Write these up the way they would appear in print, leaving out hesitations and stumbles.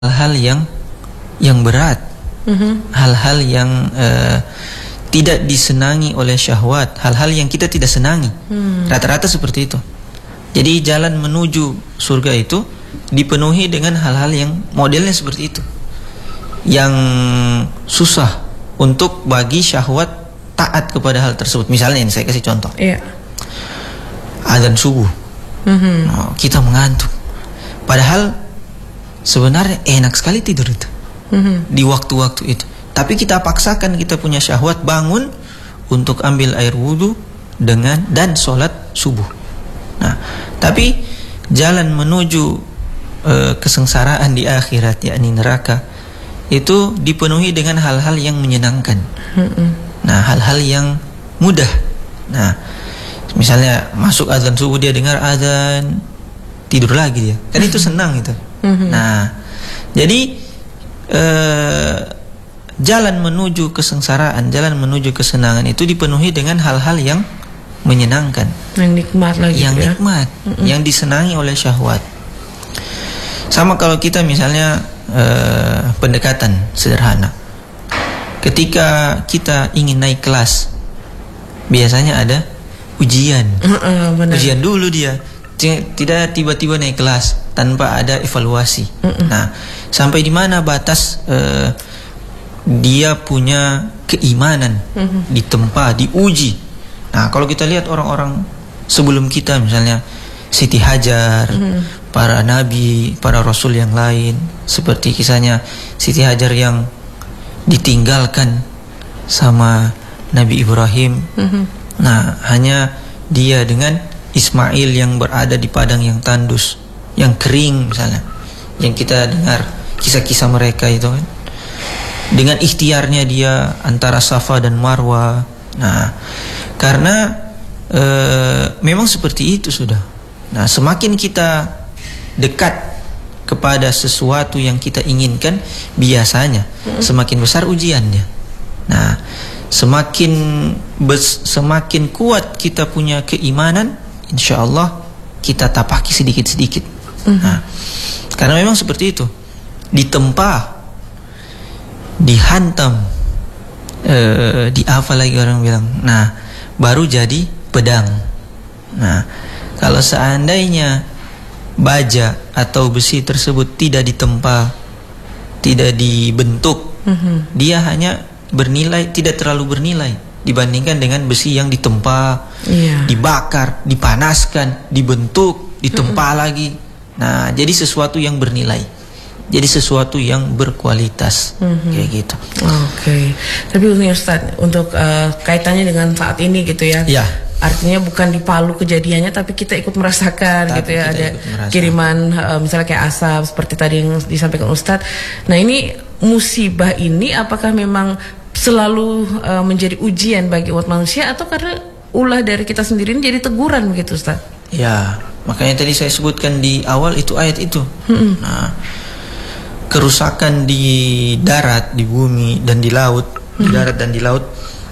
hal-hal yang berat, hal-hal yang tidak disenangi oleh syahwat, hal-hal yang kita tidak senangi. Rata-rata seperti itu. Jadi jalan menuju surga itu dipenuhi dengan hal-hal yang modelnya seperti itu, yang susah untuk bagi syahwat taat kepada hal tersebut. Misalnya ini saya kasih contoh, azan subuh, kita mengantuk, padahal sebenarnya enak sekali tidur itu di waktu-waktu itu, tapi kita paksakan kita punya syahwat bangun untuk ambil air wudhu dan sholat subuh. Nah, tapi jalan menuju kesengsaraan di akhirat, yakni neraka, itu dipenuhi dengan hal-hal yang menyenangkan. Nah, hal-hal yang mudah. Nah, misalnya masuk azan subuh, dia dengar azan, tidur lagi dia, kan itu senang itu. Nah, jadi jalan menuju kesengsaraan, jalan menuju kesenangan itu dipenuhi dengan hal-hal yang menyenangkan, yang nikmat lagi, yang nikmat, yang disenangi oleh syahwat. Sama kalau kita misalnya pendekatan sederhana, ketika kita ingin naik kelas, biasanya ada ujian. Ujian dulu dia, tidak tiba-tiba naik kelas tanpa ada evaluasi. Nah, sampai di mana batas dia punya keimanan ditempa, diuji. Nah, kalau kita lihat orang-orang sebelum kita, misalnya Siti Hajar, para nabi, para rasul yang lain, seperti kisahnya Siti Hajar yang ditinggalkan sama Nabi Ibrahim. Nah, hanya dia dengan Ismail yang berada di padang yang tandus, yang kering misalnya, yang kita dengar kisah-kisah mereka itu kan, dengan ikhtiarnya dia antara Safa dan Marwa. Nah, karena memang seperti itu sudah. Nah, semakin kita dekat kepada sesuatu yang kita inginkan, biasanya semakin besar ujiannya. Nah, semakin kuat kita punya keimanan, insya Allah kita tapaki sedikit-sedikit. Nah, karena memang seperti itu, ditempa, dihantam, di apa lagi orang bilang, nah baru jadi pedang. Nah, kalau seandainya baja atau besi tersebut tidak ditempa, tidak dibentuk, dia hanya bernilai, tidak terlalu bernilai dibandingkan dengan besi yang ditempa, dibakar, dipanaskan, dibentuk, ditempa lagi. Nah, jadi sesuatu yang bernilai, jadi sesuatu yang berkualitas, kayak gitu. Oke. Tapi Ustaz, untuk kaitannya dengan saat ini gitu ya. Ya. Artinya bukan di Palu kejadiannya, tapi kita ikut merasakan, gitu ya. Ada kiriman misalnya kayak asap seperti tadi yang disampaikan Ustaz. Nah, ini musibah ini apakah memang selalu menjadi ujian bagi umat manusia, atau karena ulah dari kita sendiri ini jadi teguran begitu, Ustaz? Ya, makanya tadi saya sebutkan di awal itu ayat itu. Nah, kerusakan di darat, di bumi dan di laut, di darat dan di laut,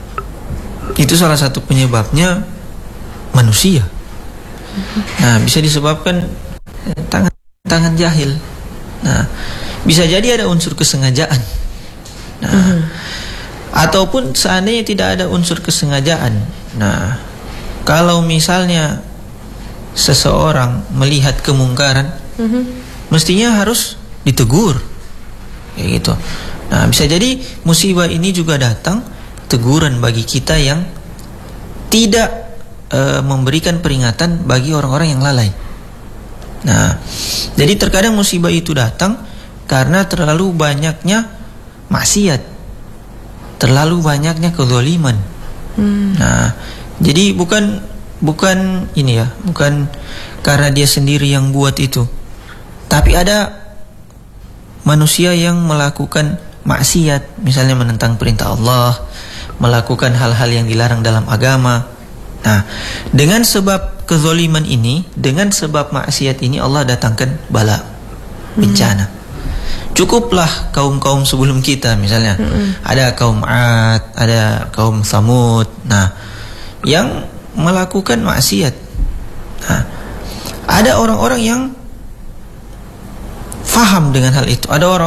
itu salah satu penyebabnya manusia. Nah, bisa disebabkan tangan jahil. Nah, bisa jadi ada unsur kesengajaan. Nah, ataupun seandainya tidak ada unsur kesengajaan. Nah, kalau misalnya seseorang melihat kemungkaran, mestinya harus ditegur, kayak gitu. Nah, bisa jadi musibah ini juga datang teguran bagi kita yang tidak memberikan peringatan bagi orang-orang yang lalai. Nah, jadi terkadang musibah itu datang karena terlalu banyaknya maksiat, terlalu banyaknya kezaliman. Nah, jadi bukan ini ya, bukan karena dia sendiri yang buat itu, tapi ada manusia yang melakukan maksiat, misalnya menentang perintah Allah, melakukan hal-hal yang dilarang dalam agama. Nah, dengan sebab kezaliman ini, dengan sebab maksiat ini, Allah datangkan bala, bencana. Cukuplah kaum-kaum sebelum kita, misalnya ada kaum Ad, ada kaum Tsamud, nah, yang melakukan maksiat. Nah, ada orang-orang yang faham dengan hal itu. Ada orang